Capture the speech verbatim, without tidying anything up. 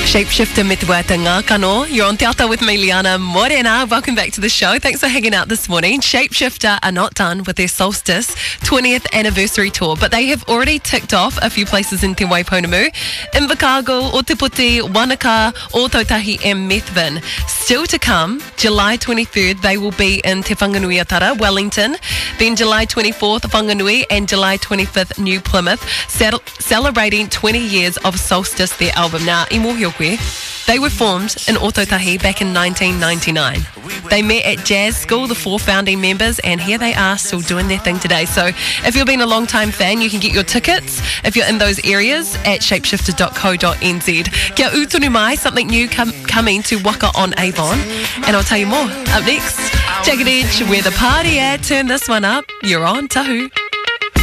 Shapeshifter me te wata ngā kano. You're on Te Ata with me, Liana Morena. Welcome back to the show. Thanks for hanging out this morning. Shapeshifter are not done with their Solstice twentieth anniversary tour, but they have already ticked off a few places in Te Waiponamu, Invercargill, Ōtepoti, Wanaka, Ōtautahi and Methven. Still to come, July twenty-third, they will be in Te Whanganui-a-Tara, Wellington. Then July twenty-fourth, Whanganui, and July twenty-fifth, New Plymouth, cel- celebrating twenty years of Solstice, their album. Now, i mōhio koe, they were formed in Ōtautahi back in nineteen ninety-nine. They met at Jazz School, the four founding members, and here they are still doing their thing today. So if you've been a long time fan, you can get your tickets if you're in those areas at shapeshifter dot co dot n z. Kia utunu mai, something new com- coming to Waka on Avon, and I'll tell you more up next. Jagged Edge, where the party at. Turn this one up. You're on Tahu.